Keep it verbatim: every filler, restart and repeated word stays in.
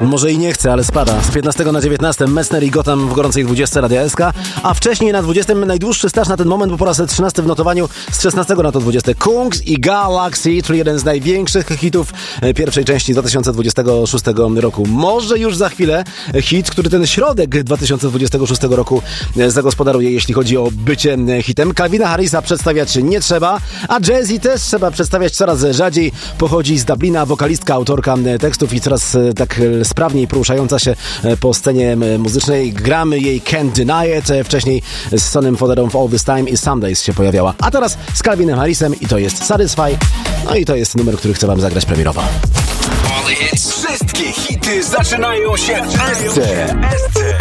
Może i nie chce, ale spada. Z piętnastego na dziewiętnaście Messner i Gotham w gorącej dwudziestce Radia S K, a wcześniej na dwudziestym najdłuższy staż na ten moment, bo po raz trzynasty w notowaniu, z szesnastego na to dwudzieste Kungs i Galaxy, czyli jeden z największych hitów pierwszej części dwa tysiące dwudziestego szóstego roku. Może już za chwilę hit, który ten środek dwa tysiące dwudziestego szóstego roku zagospodaruje, jeśli chodzi o bycie hitem. Calvina Harrisa przedstawiać nie trzeba, a Jazzy też trzeba przedstawiać coraz rzadziej. Pochodzi z Dublina, wokalistka, autorka tekstów i coraz tak sprawniej poruszająca się po scenie muzycznej. Gramy jej Can't Deny It. Wcześniej z Sonem Fodderą w All This Time i Sundays się pojawiała. A teraz z Calvinem Harrisem i to jest Satisfy. No i to jest numer, który chcę wam zagrać premierowo. Wszystkie hity zaczynają się w S C.